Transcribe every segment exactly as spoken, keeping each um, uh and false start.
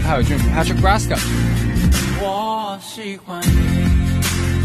派伟俊 Patrick Braska。我喜欢你。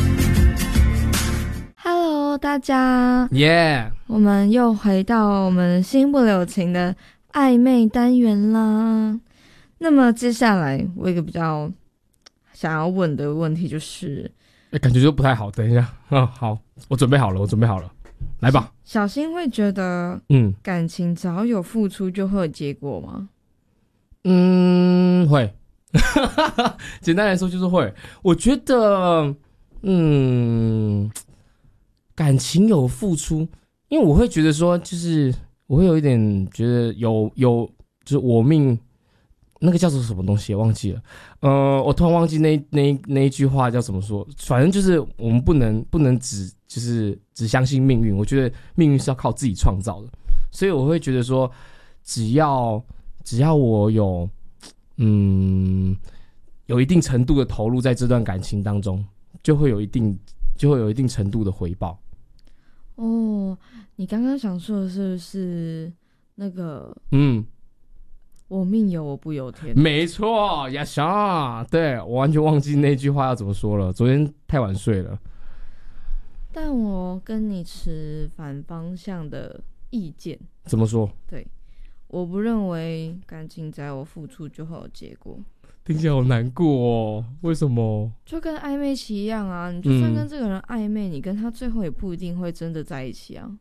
Hello， 大家， 耶、yeah ！ 我们又回到我们心不留情的暧昧单元啦。那么接下来我有一个比较想要问的问题就是， 欸、感觉就不太好。等一下，嗯，好，我准备好了，我准备好了，来吧。 小新会觉得，嗯，感情只要有付出就会有结果吗？ 嗯，会。简单来说就是会。我觉得，嗯，感情有付出，因为我会觉得说，就是我会有一点觉得有有，就是我命。那个叫做什么东西忘记了，呃，我突然忘记那那那一句话叫怎么说，反正就是我们不能不能只就是只相信命运，我觉得命运是要靠自己创造的，所以我会觉得说，只要只要我有嗯有一定程度的投入在这段感情当中，就会有一定就会有一定程度的回报。 哦，你刚刚想说的是不是那个嗯？ 我命由我不由天， 没错呀，想对我完全忘记那句话要怎么说了。昨天太晚睡了， 但我跟你持反方向的意见。 怎么说？ 对，我不认为感情只要有付出就会有结果。 听起来好难过哦，为什么？ 就跟暧昧期一样啊，你就算跟这个人暧昧、嗯，你跟他最后也不一定会真的在一起啊。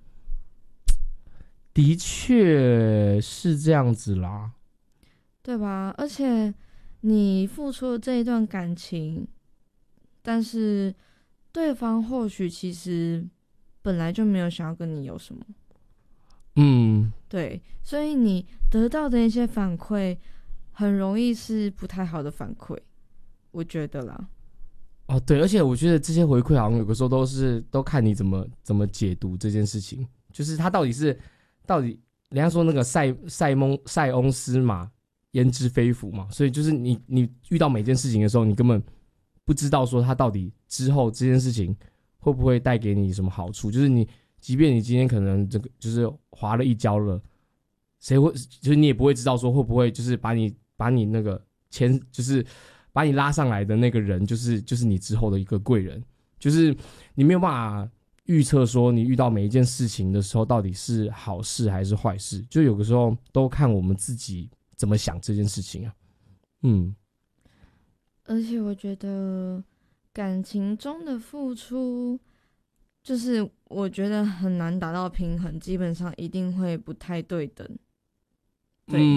的确是这样子啦， 对吧？而且你付出了这一段感情，但是对方或许其实本来就没有想要跟你有什么， 嗯， 对，所以你得到的一些反馈，很容易是不太好的反馈，我觉得啦。 哦，对，而且我觉得这些回馈好像有的时候都是都看你怎么怎么解读这件事情，就是他到底是。到底人家说那个塞塞翁塞翁失马焉知非福嘛，所以就是你你遇到每件事情的时候，你根本不知道说他到底之后这件事情会不会带给你什么好处。就是你即便你今天可能这个就是滑了一跤了，谁会就是你也不会知道说会不会就是把你把你那个牵就是把你拉上来的那个人就是就是你之后的一个贵人，就是你没有办法。预测说你遇到每一件事情的时候到底是好事还是坏事，就有的时候都看我们自己怎么想这件事情啊。嗯， 而且我觉得感情中的付出，就是我觉得很难达到平衡，基本上一定会不太对等。对。嗯